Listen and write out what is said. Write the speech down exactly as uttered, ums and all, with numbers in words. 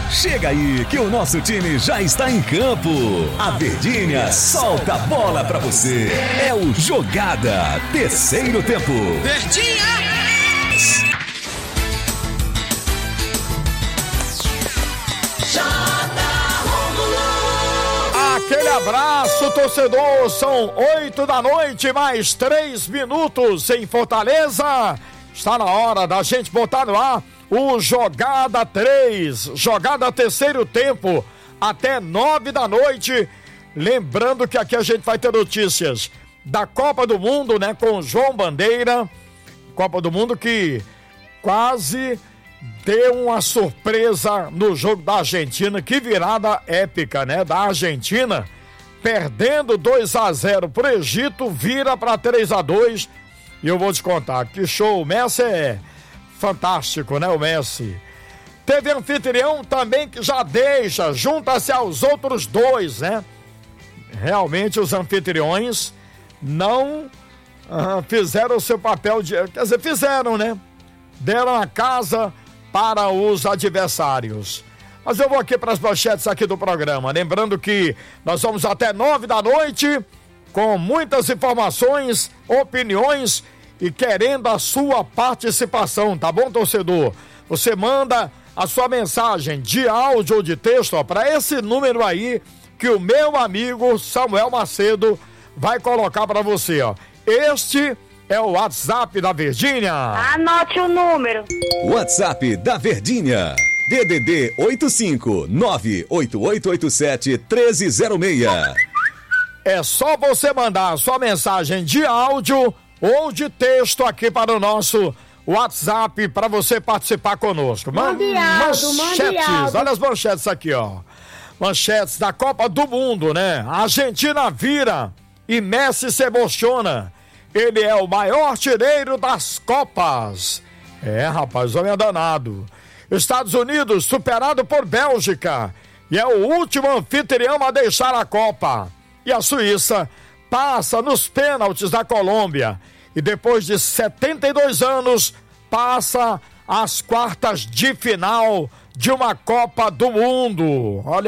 Chega aí que o nosso time já está em campo. A Verdinha solta a bola pra você. É o Jogada Terceiro Tempo. Verdinha! Aquele abraço, torcedor. São oito da noite, mais três minutos em Fortaleza. Está na hora da gente botar no ar o Jogada três, Jogada Terceiro Tempo, até nove da noite. Lembrando que aqui a gente vai ter notícias da Copa do Mundo, né, com o João Bandeira. Copa do Mundo que quase deu uma surpresa no jogo da Argentina. Que virada épica, né, da Argentina, perdendo dois a zero pro Egito, vira para três a dois. E eu vou te contar que show, o Messi é fantástico, né, o Messi. Teve anfitrião também que já deixa, junta-se aos outros dois, né? Realmente os anfitriões não uh, fizeram o seu papel de... Quer dizer, fizeram, né? Deram a casa para os adversários. Mas eu vou aqui para as manchetes aqui do programa. Lembrando que nós vamos até nove da noite com muitas informações, opiniões e querendo a sua participação, tá bom, torcedor? Você manda a sua mensagem de áudio ou de texto para esse número aí que o meu amigo Samuel Macedo vai colocar para você, ó. Este é o WhatsApp da Verdinha. Anote o número. WhatsApp da Verdinha. D D D oito cinco nove oito oito oito sete um três zero seis. É só você mandar a sua mensagem de áudio ou de texto aqui para o nosso WhatsApp para você participar conosco. Mande áudio, mande áudio. Olha as manchetes aqui, ó. Manchetes da Copa do Mundo, né? A Argentina vira e Messi se emociona. Ele é o maior artilheiro das Copas. É, rapaz, homem é danado. Estados Unidos superado por Bélgica e é o último anfitrião a deixar a Copa. E a Suíça passa nos pênaltis da Colômbia e depois de setenta e dois anos passa às quartas de final de uma Copa do Mundo. Olha